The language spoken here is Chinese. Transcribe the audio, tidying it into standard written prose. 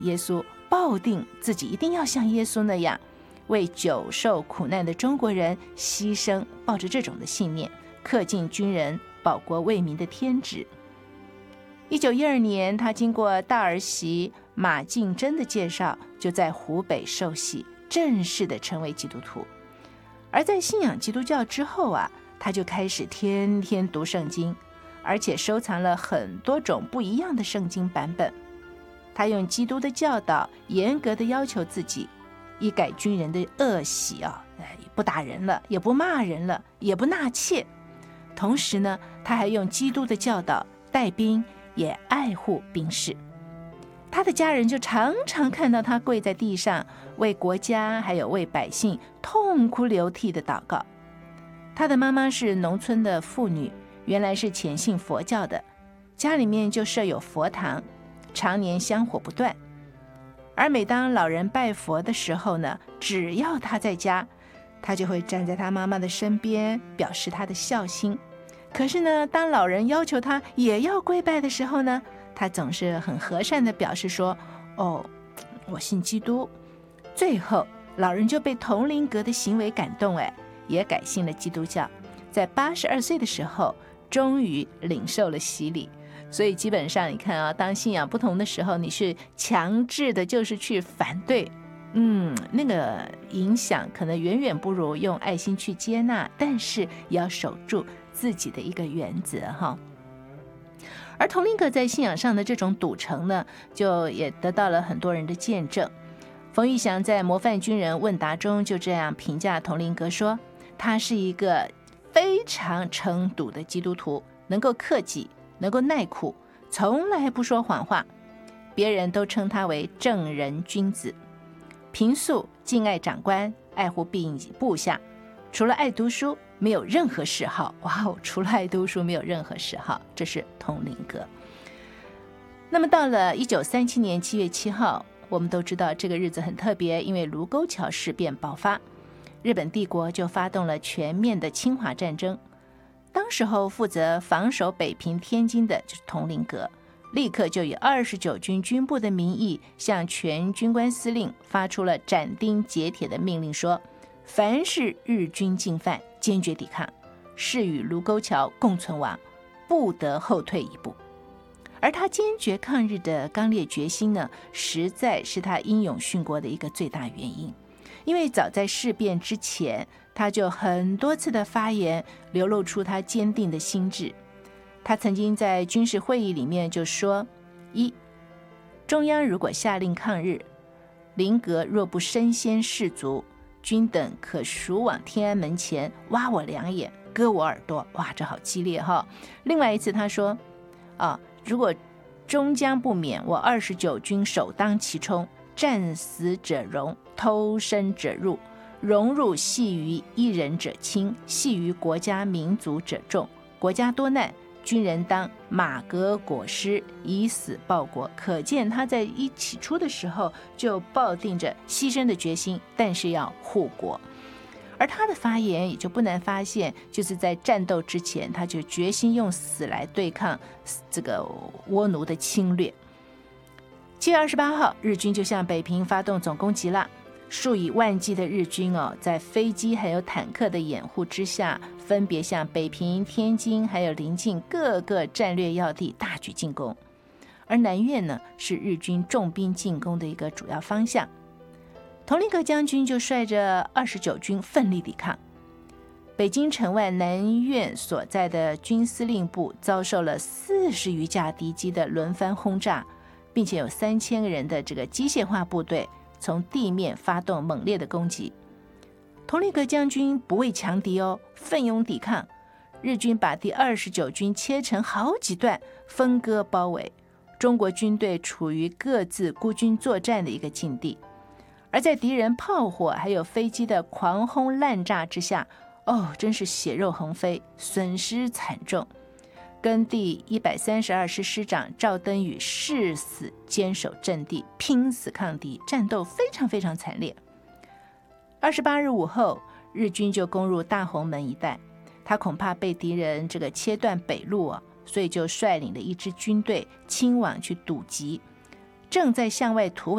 耶稣，抱定自己一定要像耶稣那样为久受苦难的中国人牺牲，抱着这种的信念，恪尽军人保国为民的天职。1912年，他经过大儿媳马敬珍的介绍，就在湖北受洗，正式的成为基督徒。而在信仰基督教之后啊，他就开始天天读圣经，而且收藏了很多种不一样的圣经版本。他用基督的教导严格的要求自己，一改军人的恶习啊，不打人了，也不骂人了，也不纳妾。同时呢，他还用基督的教导带兵，也爱护兵士。他的家人就常常看到他跪在地上，为国家还有为百姓痛哭流涕的祷告。他的妈妈是农村的妇女，原来是虔信佛教的，家里面就设有佛堂，常年香火不断。而每当老人拜佛的时候呢，只要他在家，他就会站在他妈妈的身边，表示他的孝心。可是呢，当老人要求他也要跪拜的时候呢，他总是很和善地表示说：“哦，我信基督。”最后，老人就被童林格的行为感动，也改信了基督教。在82岁的时候，终于领受了洗礼。所以基本上你看啊，当信仰不同的时候，你是强制的，就是去反对，那个影响可能远远不如用爱心去接纳，但是也要守住自己的一个原则哈。而童林格在信仰上的这种笃诚呢，就也得到了很多人的见证。冯玉祥在《模范军人问答》中就这样评价童林格说，他是一个非常诚笃的基督徒，能够克己，能够耐苦，从来不说谎话，别人都称他为正人君子。平素敬爱长官，爱护部下，除了爱读书没有任何嗜好。哇哦，除了爱读书没有任何嗜好，这是童林格。那么到了1937年7月7号，我们都知道这个日子很特别，因为卢沟桥事变爆发，日本帝国就发动了全面的侵华战争。当时候负责防守北平天津的就是童林格，立刻就以29军军部的名义向全军官司令发出了斩钉截铁的命令，说凡是日军进犯，坚决抵抗，誓与卢沟桥共存亡，不得后退一步。而他坚决抗日的刚烈决心呢，实在是他英勇殉国的一个最大原因。因为早在事变之前，他就很多次的发言流露出他坚定的心志。他曾经在军事会议里面就说：一，中央如果下令抗日，林格若不身先士卒，君等可鼠往天安门前挖我两眼，割我耳朵。哇，这好激烈哈！另外一次他说：如果终将不免，我29军首当其冲，战死者荣，偷生者入，荣辱系于一人者轻，系于国家民族者重。国家多难，军人当马革裹尸，以死报国。可见他在一起初的时候就抱定着牺牲的决心，但是要护国。而他的发言也就不难发现，就是在战斗之前，他就决心用死来对抗这个倭奴的侵略。7月28号，日军就向北平发动总攻击了。数以万计的日军在飞机还有坦克的掩护之下，分别向北平、天津还有邻近各个战略要地大举进攻。而南苑呢，是日军重兵进攻的一个主要方向。童林格将军就率着29军奋力抵抗。北京城外南苑所在的军司令部遭受了40余架敌机的轮番轰炸，并且有3000个人的这个机械化部队从地面发动猛烈的攻击。童林格将军不畏强敌奋勇抵抗。日军把第29军切成好几段，分割包围。中国军队处于各自孤军作战的一个境地。而在敌人炮火还有飞机的狂轰滥炸之下，真是血肉横飞，损失惨重。跟第132师师长赵登禹誓死坚守阵地，拼死抗敌，战斗非常非常惨烈。28日午后，日军就攻入大红门一带，他恐怕被敌人这个切断北路所以就率领了一支军队亲往去堵击。正在向外突围